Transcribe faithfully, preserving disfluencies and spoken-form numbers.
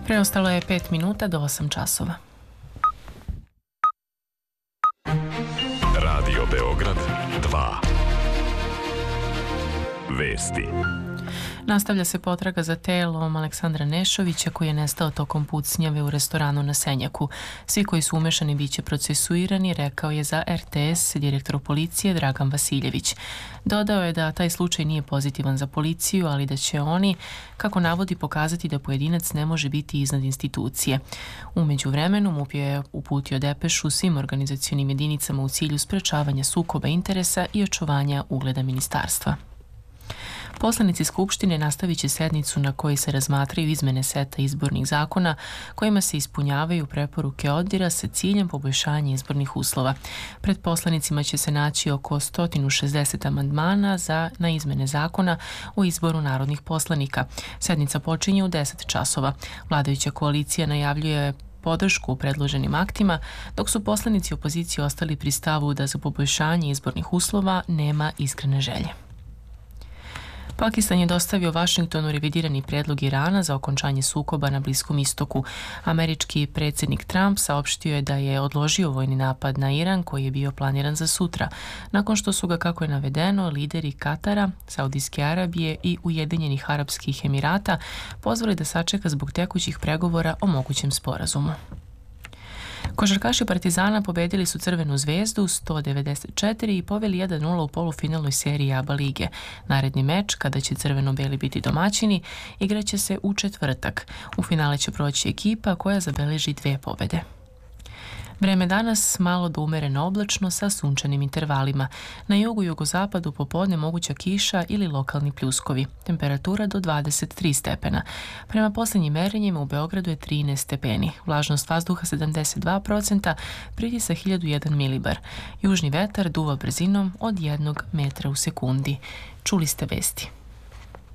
Preostalo je pet minuta do osam časova. Radio Beograd dva. Vesti. Nastavlja se potraga za telom Aleksandra Nešovića koji je nestao tokom pucnjave u restoranu na Senjaku. Svi koji su umešani biće procesuirani, rekao je za er te es direktor policije Dragan Vasiljević. Dodao je da taj slučaj nije pozitivan za policiju, ali da će oni, kako navodi, pokazati da pojedinac ne može biti iznad institucije. U međuvremenu MUP je uputio depešu svim organizacionim jedinicama u cilju sprečavanja sukoba interesa i očuvanja ugleda ministarstva. Poslanici Skupštine nastavit će sednicu na kojoj se razmatraju izmene seta izbornih zakona kojima se ispunjavaju preporuke ODIR-a sa ciljem poboljšanja izbornih uslova. Pred poslanicima će se naći oko sto šezdeset amandmana za, na izmene zakona o izboru narodnih poslanika. Sednica počinje u deset časova. Vladajuća koalicija najavljuje podršku u predloženim aktima, dok su poslanici opozicije ostali pri stavu da za poboljšanje izbornih uslova nema iskrene želje. Pakistan je dostavio Vašingtonu revidirani predlog Irana za okončanje sukoba na Bliskom istoku. Američki predsjednik Trump saopštio je da je odložio vojni napad na Iran koji je bio planiran za sutra, nakon što su ga, kako je navedeno, lideri Katara, Saudijske Arabije i Ujedinjenih Arapskih Emirata pozvali da sačeka zbog tekućih pregovora o mogućem sporazumu. Košarkaši Partizana pobedili su Crvenu zvezdu sto devedeset četiri i poveli jedan nula u polufinalnoj seriji A B A lige. Naredni meč, kada će crveno-beli biti domaćini, igraće se u četvrtak. U finale će proći ekipa koja zabeleži dve pobede. Vreme danas malo do umereno oblačno sa sunčanim intervalima. Na jugu i jugozapadu popodne moguća kiša ili lokalni pljuskovi. Temperatura do dvadeset tri stepena. Prema posljednjim merenjima u Beogradu je trinaest stepeni. Vlažnost vazduha sedamdeset dva posto, pritisak hiljadu jedan milibar. Južni vetar duva brzinom od jednog metra u sekundi. Čuli ste vesti.